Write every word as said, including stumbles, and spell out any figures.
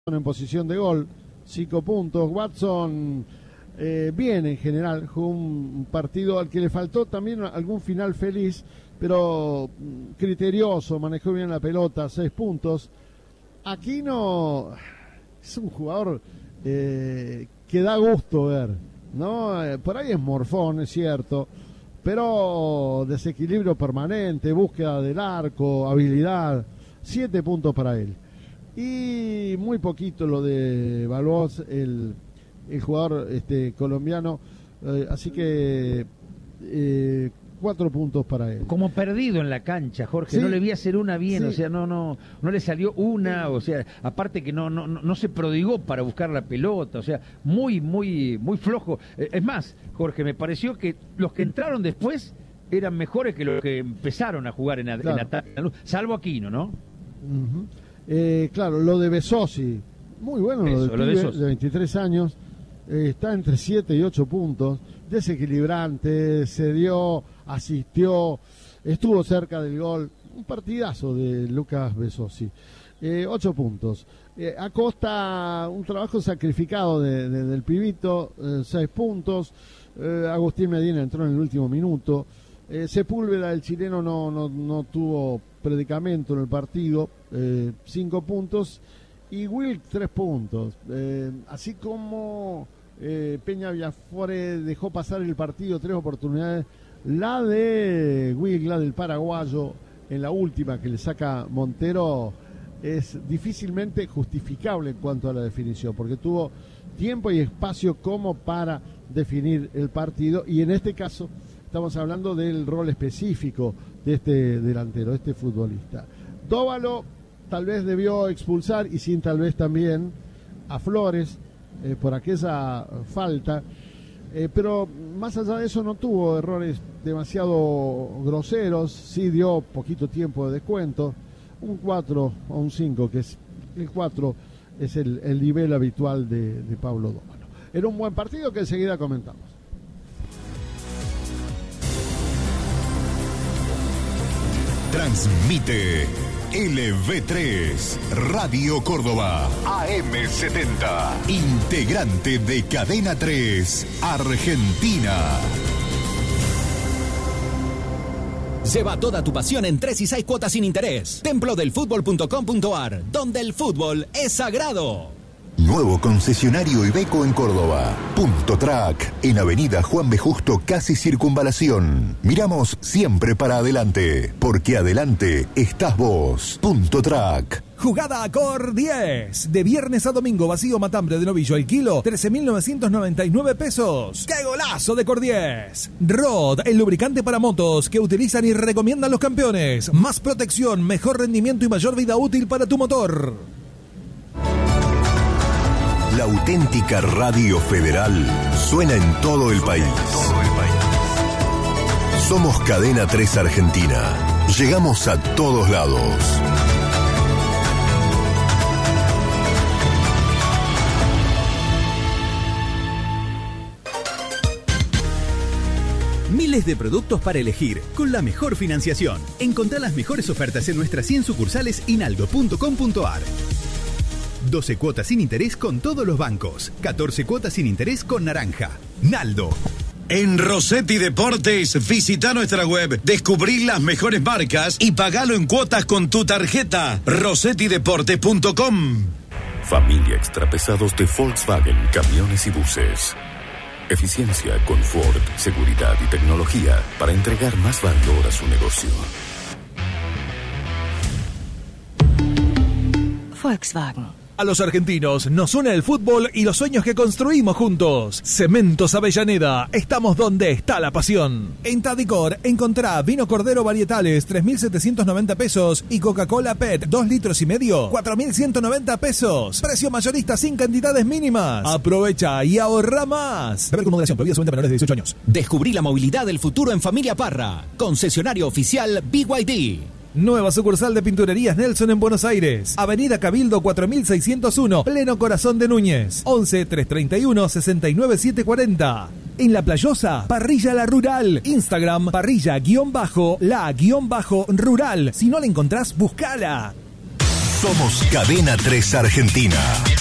en posición de gol, cinco puntos. Watson eh, bien en general, jugó un partido al que le faltó también algún final feliz, pero criterioso, manejó bien la pelota, seis puntos. Aquino es un jugador eh, que da gusto ver, ¿no? Eh, por ahí es morfón, es cierto, pero desequilibrio permanente, búsqueda del arco, habilidad, siete puntos para él. Y muy poquito lo de Valois, el, el jugador este, colombiano, eh, así que eh, cuatro puntos para él. Como perdido en la cancha, Jorge, sí. No le vi hacer una bien, sí. o sea, no, no, no le salió una, o sea, aparte que no, no, no se prodigó para buscar la pelota, o sea, muy, muy, muy flojo. Es más, Jorge, me pareció que los que entraron después eran mejores que los que empezaron a jugar en, claro. en ataque, salvo Aquino, ¿no? Uh-huh. Eh, claro, lo de Besosi, muy bueno. Eso, lo, de, lo de, pibe, de veintitrés años, eh, está entre siete y ocho puntos, desequilibrante, se dio, asistió, estuvo cerca del gol, un partidazo de Lucas Besosi. Eh, ocho puntos. Eh, Acosta, un trabajo sacrificado de, de, del pibito, eh, seis puntos. Eh, Agustín Medina entró en el último minuto. Eh, Sepúlveda, el chileno, no, no, no tuvo predicamento en el partido, eh, cinco puntos, y Wilk tres puntos. Eh, así como eh, Peña Viafore dejó pasar el partido, tres oportunidades, la de Wilk, la del paraguayo, en la última que le saca Montero, es difícilmente justificable en cuanto a la definición, porque tuvo tiempo y espacio como para definir el partido, y en este caso estamos hablando del rol específico de este delantero, de este futbolista. Dóvalo tal vez debió expulsar, y sin tal vez también, a Flores eh, por aquella falta, eh, pero más allá de eso no tuvo errores demasiado groseros, sí dio poquito tiempo de descuento, un cuatro o un cinco, que es el cuatro es el, el nivel habitual de, de Pablo Dóvalo. Era un buen partido que enseguida comentamos. Transmite L V tres, Radio Córdoba, A M setenta, integrante de Cadena tres, Argentina. Lleva toda tu pasión en tres y seis cuotas sin interés. templo del fútbol punto com punto a r, donde el fútbol es sagrado. Nuevo concesionario Iveco en Córdoba. Punto Track, en Avenida Juan B. Justo, casi Circunvalación. Miramos siempre para adelante, porque adelante estás vos. Punto Track. Jugada Cor diez. De viernes a domingo, vacío matambre de novillo al kilo, trece mil novecientos noventa y nueve pesos. ¡Qué golazo de Cor diez! Rod, el lubricante para motos que utilizan y recomiendan los campeones. Más protección, mejor rendimiento y mayor vida útil para tu motor. La auténtica Radio Federal suena en todo el país. Somos Cadena tres Argentina. Llegamos a todos lados. Miles de productos para elegir, con la mejor financiación. Encontrá las mejores ofertas en nuestras cien sucursales y naldo punto com punto a r. doce cuotas sin interés con todos los bancos. catorce cuotas sin interés con Naranja. Naldo. En Rossetti Deportes, visita nuestra web, descubrí las mejores marcas y pagalo en cuotas con tu tarjeta. rossetti deportes punto com. Familia Extrapesados de Volkswagen, camiones y buses. Eficiencia, confort, seguridad y tecnología para entregar más valor a su negocio. Volkswagen. A los argentinos nos une el fútbol y los sueños que construimos juntos. Cementos Avellaneda, estamos donde está la pasión. En Tadicor encontrá vino Cordero Varietales, tres mil setecientos noventa pesos, y Coca-Cola P E T, dos litros y medio, cuatro mil ciento noventa pesos. Precio mayorista sin cantidades mínimas. Aprovecha y ahorra más. Beber con moderación, prohibido solamente menores de dieciocho años. Descubrí la movilidad del futuro en Familia Parra. Concesionario oficial B Y D. Nueva sucursal de Pinturerías Nelson en Buenos Aires. Avenida Cabildo cuatro mil seiscientos uno, pleno corazón de Núñez. once, trescientos treinta y uno, sesenta y nueve, setecientos cuarenta. En La Playosa, Parrilla La Rural. Instagram, parrilla-la-rural. Si no la encontrás, buscala. Somos Cadena tres Argentina.